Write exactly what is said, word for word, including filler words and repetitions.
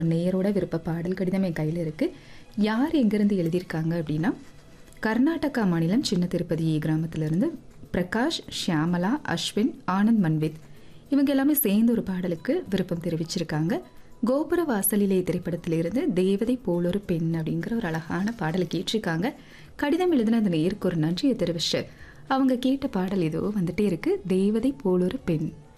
நேயரோட விருப்ப பாடல் கடிதம் என் கையில் இருக்குது. யார் எங்கேருந்து எழுதியிருக்காங்க அப்படின்னா, கர்நாடகா மாநிலம் சின்ன திருப்பதி கிராமத்திலிருந்து பிரகாஷ், ஷியாமலா, அஸ்வின், ஆனந்த், மன்வித் இவங்க எல்லாமே சேர்ந்து ஒரு பாடலுக்கு விருப்பம் தெரிவிச்சிருக்காங்க. கோபுர வாசலிலே திரைப்படத்திலிருந்து தேவதை போலொரு பெண் அப்படிங்கிற ஒரு அழகான பாடலை கேட்டிருக்காங்க. கடிதம் எழுதின அந்த நேருக்கு ஒரு நன்றியை தெரிவிச்சு அவங்க கேட்ட பாடல் ஏதோ வந்துட்டே இருக்கு. தேவதை போலொரு பெண்.